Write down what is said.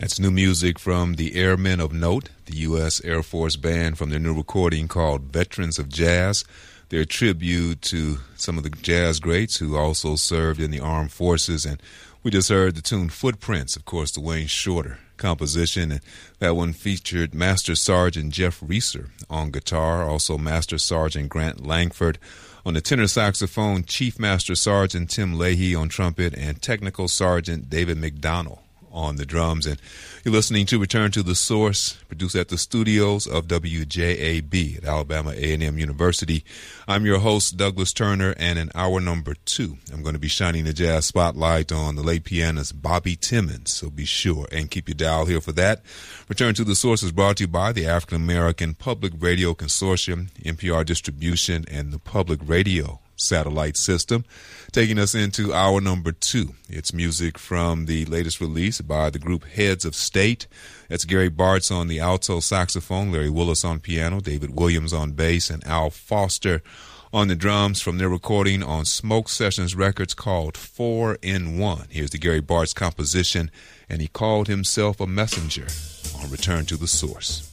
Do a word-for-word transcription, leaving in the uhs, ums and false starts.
That's new music from the Airmen of Note, the U S Air Force band, from their new recording called Veterans of Jazz. Their tribute to some of the jazz greats who also served in the armed forces. And we just heard the tune Footprints, of course, the Wayne Shorter composition. And that one featured Master Sergeant Jeff Reeser on guitar, also Master Sergeant Grant Langford on the tenor saxophone, Chief Master Sergeant Tim Leahy on trumpet, and Technical Sergeant David McDonnell on the drums. And you're listening to Return to the Source, produced at the studios of W J A B at Alabama A and M University. I'm your host, Douglas Turner, and in hour number two, I'm going to be shining the jazz spotlight on the late pianist Bobby Timmons, so be sure and keep your dial here for that. Return to the Source is brought to you by the African American Public Radio Consortium, N P R Distribution, and the Public Radio Satellite System. Taking us into hour number two, it's music from the latest release by the group Heads of State. That's Gary Bartz on the alto saxophone, Larry Willis on piano, David Williams on bass, and Al Foster on the drums, from their recording on Smoke Sessions Records called Four in One. Here's the Gary Bartz composition, and he called himself a messenger, on Return to the Source.